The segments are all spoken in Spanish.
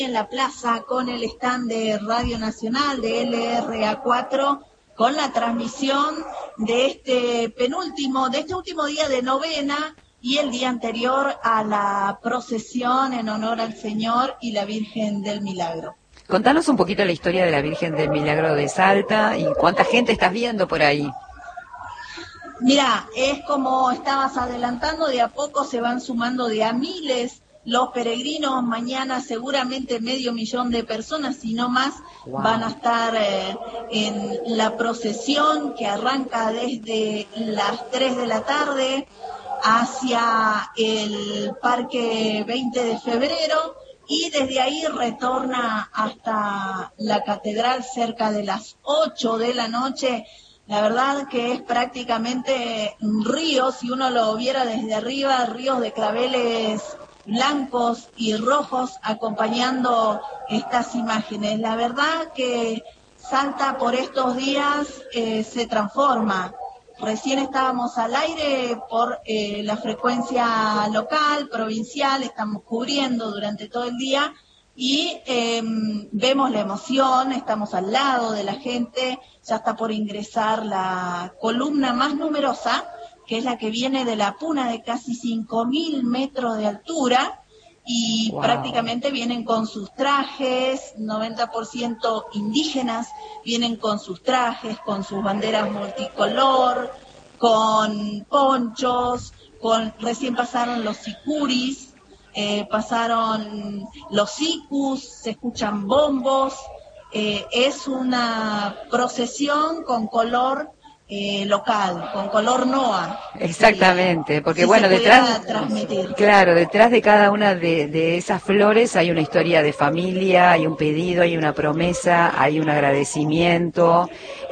en la plaza con el stand de Radio Nacional de LRA4 con la transmisión de este último día de novena y el día anterior a la procesión en honor al Señor y la Virgen del Milagro. Contanos un poquito la historia de la Virgen del Milagro de Salta y cuánta gente estás viendo por ahí. Mira, es como estabas adelantando, de a poco se van sumando de a miles los peregrinos. Mañana seguramente 500.000 de personas, si no más, van a estar en la procesión que arranca desde las 3 de la tarde hacia el Parque 20 de Febrero y desde ahí retorna hasta la catedral cerca de las 8 de la noche. La verdad que es prácticamente un río, si uno lo viera desde arriba, ríos de claveles blancos y rojos acompañando estas imágenes. La verdad que Salta por estos días se transforma. Recién estábamos al aire por la frecuencia local, provincial, estamos cubriendo durante todo el día y vemos la emoción, estamos al lado de la gente, ya está por ingresar la columna más numerosa, que es la que viene de la Puna de casi 5.000 metros de altura y prácticamente vienen con sus trajes, 90% indígenas, vienen con sus trajes, con sus banderas multicolor, con ponchos, recién pasaron los sicuris, pasaron los icus, se escuchan bombos, es una procesión con color local, con color NOA. Exactamente, porque si bueno, detrás de cada una de esas flores hay una historia de familia, hay un pedido, hay una promesa, hay un agradecimiento,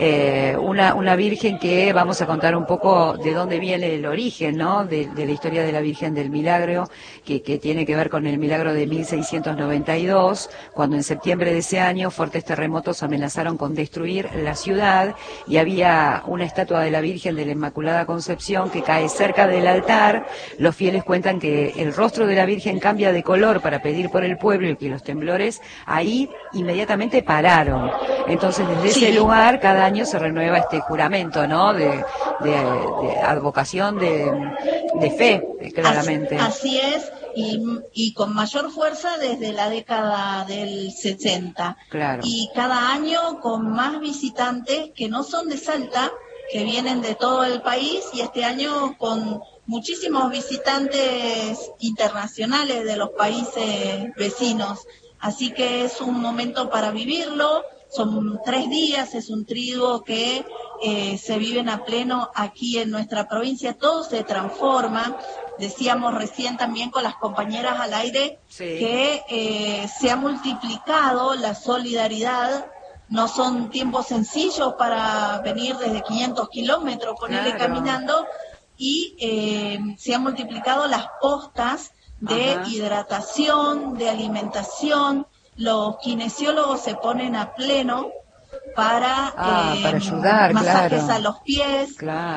una Virgen que vamos a contar un poco de dónde viene el origen, ¿no? De la historia de la Virgen del Milagro, que tiene que ver con el milagro de 1692, cuando en septiembre de ese año fuertes terremotos amenazaron con destruir la ciudad y había una estatua de la Virgen de la Inmaculada Concepción que cae cerca del altar. Los fieles cuentan que el rostro de la Virgen cambia de color para pedir por el pueblo y que los temblores ahí inmediatamente pararon. Entonces desde ese lugar cada año se renueva este juramento, ¿no? De advocación, de fe, claramente. Así es. Y con mayor fuerza desde la década del 60. Claro. Y cada año con más visitantes que no son de Salta, que vienen de todo el país, y este año con muchísimos visitantes internacionales de los países vecinos. Así que es un momento para vivirlo. Son 3 días, es un triduo que se viven a pleno aquí en nuestra provincia. Todo se transforma. Decíamos recién también con las compañeras al aire que se ha multiplicado la solidaridad. No son tiempos sencillos para venir desde 500 kilómetros, ponerle caminando, y se han multiplicado las postas de hidratación, de alimentación. Los kinesiólogos se ponen a pleno para ayudar, masajes a los pies,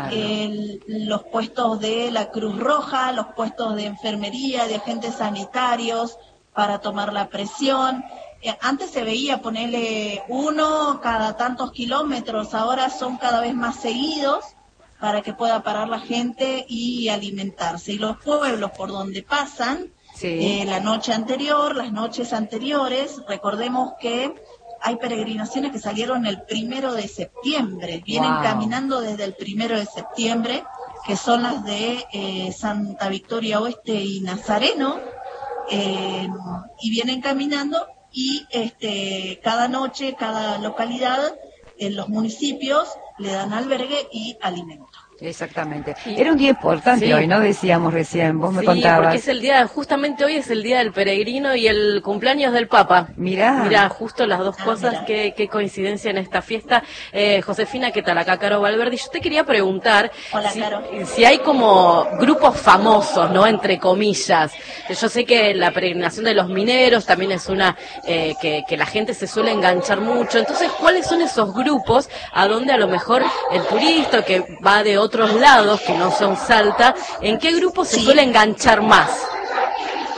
los puestos de la Cruz Roja, los puestos de enfermería, de agentes sanitarios para tomar la presión. Antes se veía ponerle uno cada tantos kilómetros, ahora son cada vez más seguidos para que pueda parar la gente y alimentarse. Y los pueblos por donde pasan, la noche anterior, las noches anteriores, recordemos que hay peregrinaciones que salieron el 1 de septiembre, vienen caminando desde el 1 de septiembre, que son las de Santa Victoria Oeste y Nazareno, y vienen caminando y cada noche, cada localidad, en los municipios, le dan albergue y alimento. Exactamente. Era un día importante hoy, ¿no? Decíamos recién, vos me contabas. Porque es el día, justamente hoy es el día del peregrino y el cumpleaños del Papa. Mirá, justo las dos cosas, qué coincidencia en esta fiesta. Josefina, ¿qué tal? Acá Caro Valverde. Yo te quería preguntar si hay como grupos famosos, ¿no? Entre comillas. Yo sé que la peregrinación de los mineros también es una que la gente se suele enganchar mucho. Entonces, ¿cuáles son esos grupos a donde a lo mejor el turista que va de otros lados que no son Salta, en qué grupo se suele enganchar más?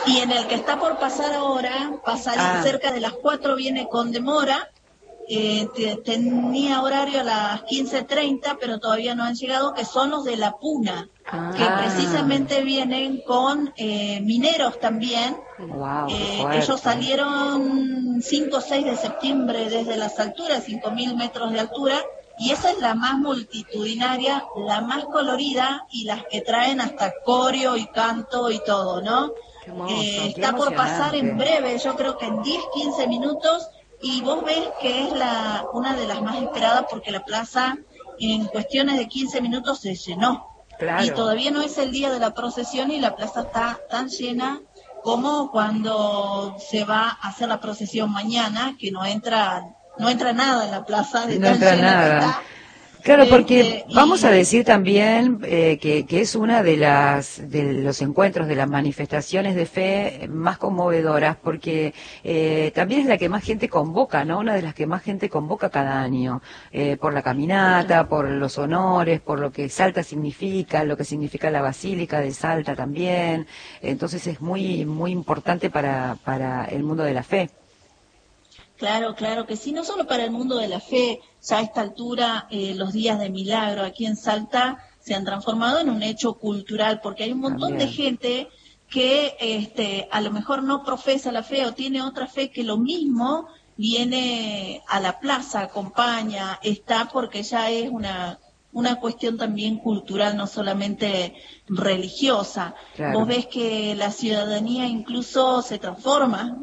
Y en el que está por pasar ahora, pasaría cerca de las 4, viene con demora. Tenía horario a las 15:30, pero todavía no han llegado, que son los de La Puna, que precisamente vienen con mineros también. Wow, ellos salieron 5 o 6 de septiembre desde las alturas, 5.000 metros de altura, y esa es la más multitudinaria, la más colorida, y las que traen hasta coreo y canto y todo, ¿no? Está por pasar en breve, yo creo que en 10, 15 minutos, y vos ves que es una de las más esperadas porque la plaza en cuestiones de 15 minutos se llenó. Claro. Y todavía no es el día de la procesión y la plaza está tan llena como cuando se va a hacer la procesión mañana, que no entra nada en la plaza, de tan llena que está. Claro, porque vamos a decir también que es una de los encuentros, de las manifestaciones de fe más conmovedoras, porque también es la que más gente convoca, ¿no? Una de las que más gente convoca cada año, por la caminata, por los honores, por lo que Salta significa, lo que significa la Basílica de Salta también. Entonces es muy, muy importante para el mundo de la fe. Claro, claro que sí, no solo para el mundo de la fe, ya a esta altura los días de milagro aquí en Salta se han transformado en un hecho cultural, porque hay un montón de gente que a lo mejor no profesa la fe o tiene otra fe que lo mismo viene a la plaza, acompaña, está porque ya es una cuestión también cultural, no solamente religiosa. Claro. Vos ves que la ciudadanía incluso se transforma.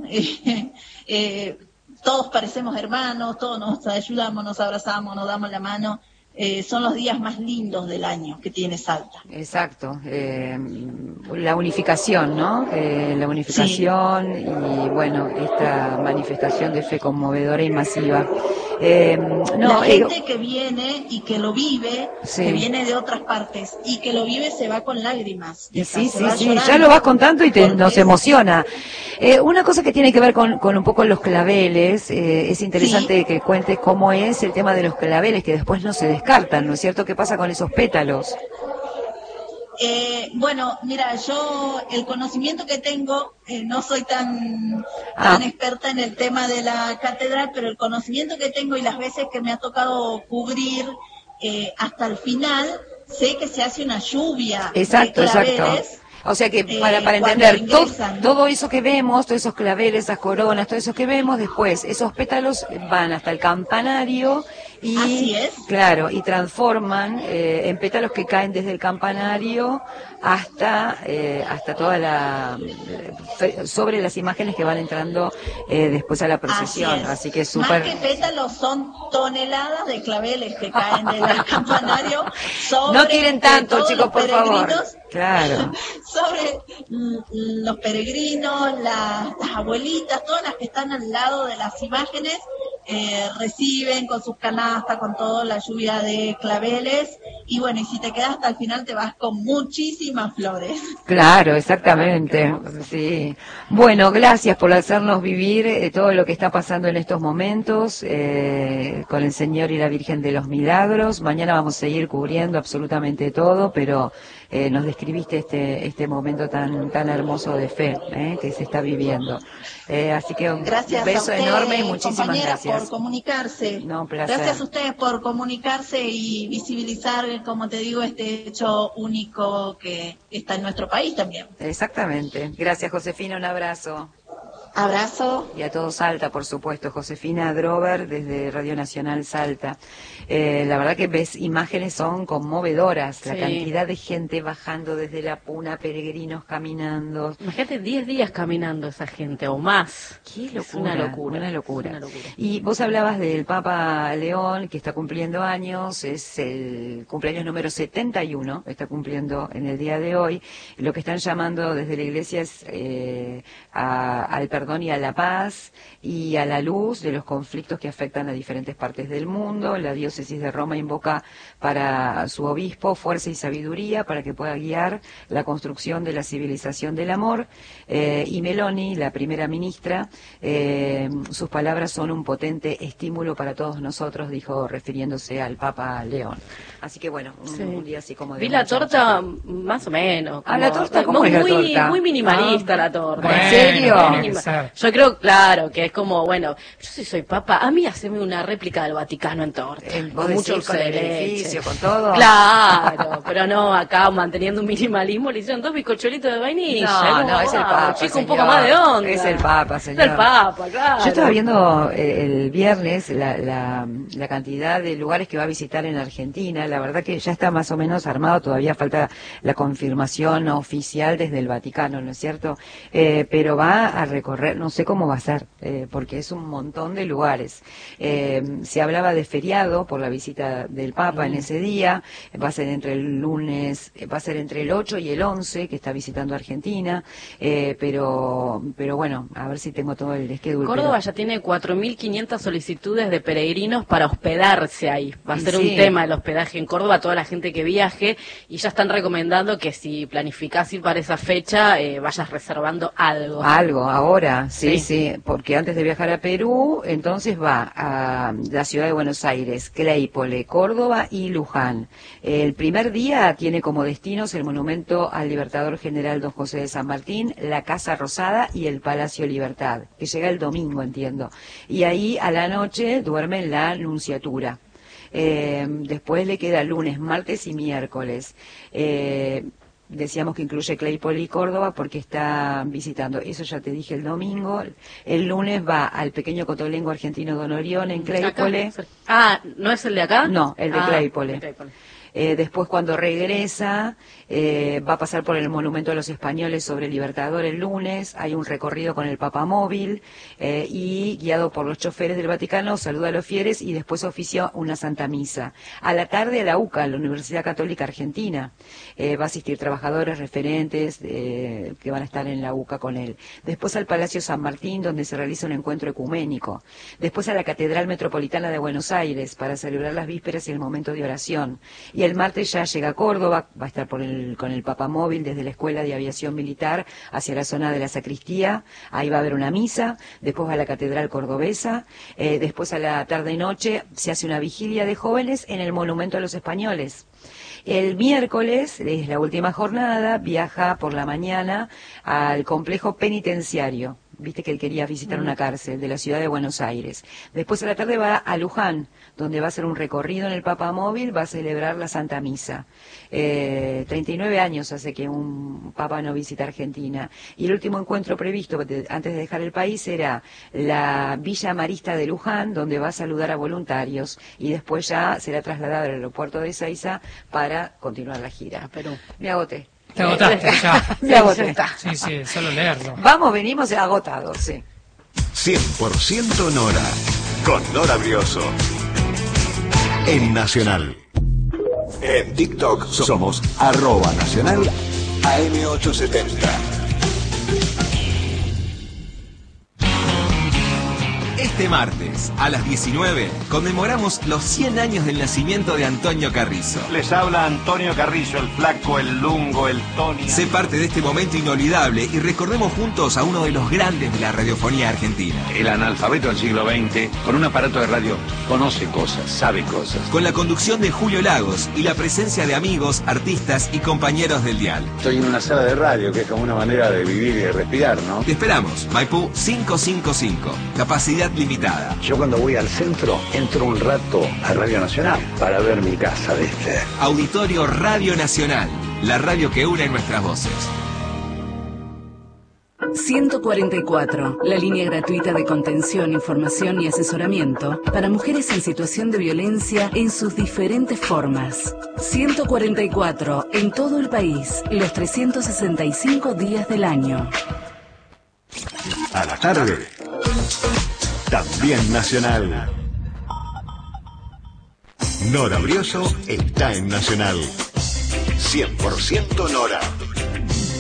Todos parecemos hermanos, todos nos ayudamos, nos abrazamos, nos damos la mano. Son los días más lindos del año que tiene Salta. Exacto, la unificación, ¿no? La unificación sí. Y bueno, esta manifestación de fe conmovedora y masiva. La gente que viene y que lo vive, sí. Que viene de otras partes y que lo vive se va con lágrimas. Sí, ya lo vas contando y nos emociona. Una cosa que tiene que ver con un poco los claveles, es interesante sí. Que cuentes cómo es el tema de los claveles, que después no se descartan, ¿no es cierto? ¿Qué pasa con esos pétalos? Bueno, mira, yo el conocimiento que tengo, no soy tan experta en el tema de la catedral, pero el conocimiento que tengo y las veces que me ha tocado cubrir hasta el final, sé que se hace una lluvia de claveles. Exacto. O sea que para entender todo eso que vemos, todos esos claveles, esas coronas, todo eso que vemos, después esos pétalos van hasta el campanario y así es. Claro, y transforman en pétalos que caen desde el campanario hasta toda sobre las imágenes que van entrando después a la procesión. Así que súper. Más que pétalos son toneladas de claveles que caen del campanario sobre no tiren tanto, chicos, por favor. Claro. Sobre los peregrinos, las abuelitas, todas las que están al lado de las imágenes, reciben con sus canastas, con toda la lluvia de claveles, y bueno, y si te quedas hasta el final te vas con muchísimas flores. Claro, exactamente, sí. Bueno, gracias por hacernos vivir todo lo que está pasando en estos momentos con el Señor y la Virgen de los Milagros. Mañana vamos a seguir cubriendo absolutamente todo, pero nos describiste este momento tan hermoso de fe que se está viviendo. Así que un beso enorme y muchísimas gracias por comunicarse. No, un placer. Gracias a ustedes por comunicarse y visibilizar, como te digo, este hecho único que está en nuestro país también. Exactamente. Gracias, Josefina, un abrazo. Abrazo. Y a todo Salta, por supuesto. Josefina Drover, desde Radio Nacional Salta. La verdad que ves imágenes son conmovedoras. Sí. La cantidad de gente bajando desde La Puna, peregrinos caminando. Imagínate 10 días caminando esa gente, o más. Qué locura. Es una locura. Una locura. Y vos hablabas del Papa León, que está cumpliendo años. Es el cumpleaños número 71. Está cumpliendo en el día de hoy. Lo que están llamando desde la iglesia es al perdón y a la paz y a la luz de los conflictos que afectan a diferentes partes del mundo. La diócesis de Roma invoca para su obispo fuerza y sabiduría para que pueda guiar la construcción de la civilización del amor. Y Meloni, la primera ministra, sus palabras son un potente estímulo para todos nosotros, dijo refiriéndose al Papa León. Así que bueno, un día así como de... Vi la torta más o menos. Como, ¿la torta cómo es la torta? Muy minimalista la torta. Bueno, ¿en serio? Yo creo, claro, que es como, bueno, yo si soy papa, a mí haceme una réplica del Vaticano en torta. Con mucho con el edificio, con todo. Claro, pero no, acá manteniendo un minimalismo le hicieron 2 bizcochuelitos de vainilla. No, es el Papa, chico, señor. Un poco más de onda. Es el Papa, señor. Es el Papa, claro. Yo estaba viendo el viernes la cantidad de lugares que va a visitar en Argentina. La verdad que ya está más o menos armado, todavía falta la confirmación oficial desde el Vaticano, ¿no es cierto? Pero va a recorrer, no sé cómo va a ser, porque es un montón de lugares. Se hablaba de feriado por la visita del Papa en ese día, va a ser entre el lunes, va a ser entre el 8 y el 11 que está visitando Argentina, pero bueno, a ver si tengo todo el schedule. Córdoba ya tiene 4.500 solicitudes de peregrinos para hospedarse ahí. Va a ser un tema el hospedaje en Córdoba, toda la gente que viaje, y ya están recomendando que si planificás ir para esa fecha, vayas reservando algo. Algo, ahora, sí, porque antes de viajar a Perú, entonces va a la ciudad de Buenos Aires, Claypole, Córdoba y Luján. El primer día tiene como destinos el monumento al Libertador General Don José de San Martín, la Casa Rosada y el Palacio Libertad, que llega el domingo, entiendo. Y ahí a la noche duerme en la Nunciatura. Después le queda lunes, martes y miércoles. Decíamos que incluye Claypole y Córdoba porque está visitando, eso ya te dije el domingo. El lunes va al pequeño cotolengo argentino Don Orión en Claypole. ¿No es el de acá? No, el de Claypole. Después cuando regresa va a pasar por el Monumento a los Españoles sobre el Libertador el lunes, hay un recorrido con el Papa Móvil y guiado por los choferes del Vaticano saluda a los fieles y después oficia una Santa Misa. A la tarde a la UCA, la Universidad Católica Argentina, va a asistir trabajadores referentes que van a estar en la UCA con él. Después al Palacio San Martín donde se realiza un encuentro ecuménico. Después a la Catedral Metropolitana de Buenos Aires para celebrar las vísperas y el momento de oración. Y el martes ya llega a Córdoba, va a estar con el Papa Móvil desde la Escuela de Aviación Militar hacia la zona de la sacristía, ahí va a haber una misa, después va a la Catedral Cordobesa, después a la tarde y noche se hace una vigilia de jóvenes en el Monumento a los Españoles. El miércoles, es la última jornada, viaja por la mañana al complejo penitenciario. Viste que él quería visitar una cárcel de la ciudad de Buenos Aires. Después a la tarde va a Luján, donde va a hacer un recorrido en el Papa Móvil, va a celebrar la Santa Misa. 39 años hace que un Papa no visita Argentina. Y el último encuentro previsto antes de dejar el país era la Villa Marista de Luján, donde va a saludar a voluntarios. Y después ya será trasladado al aeropuerto de Ezeiza para continuar la gira. Perú. Me agoté. Te agotaste ya. Me agoté. Sí, solo leerlo. Vamos, venimos agotados, sí. 100% Nora, con Nora Brioso. En Nacional. En TikTok somos @Nacional AM870. Este martes, a las 19, conmemoramos los 100 años del nacimiento de Antonio Carrizo. Les habla Antonio Carrizo, el flaco, el lungo, el Tony. Sé parte de este momento inolvidable y recordemos juntos a uno de los grandes de la radiofonía argentina. El analfabeto del siglo XX, con un aparato de radio, conoce cosas, sabe cosas. Con la conducción de Julio Lagos y la presencia de amigos, artistas y compañeros del dial. Estoy en una sala de radio, que es como una manera de vivir y de respirar, ¿no? Te esperamos, Maipú 555, capacidad limitada. Yo cuando voy al centro, entro un rato a Radio Nacional para ver mi casa, ¿viste? Auditorio Radio Nacional, la radio que une nuestras voces. 144, la línea gratuita de contención, información y asesoramiento para mujeres en situación de violencia en sus diferentes formas. 144, en todo el país, los 365 días del año. A la tarde, también Nacional. Nora Brioso está en Nacional. 100% Nora.